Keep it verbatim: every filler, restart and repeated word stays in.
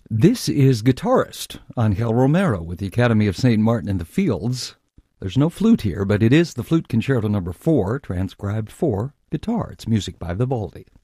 This is Guitarist, Angel Romero with the Academy of Saint Martin in the Fields. There's no flute here, but it is the Flute Concerto number four, transcribed for guitar. It's music by Vivaldi.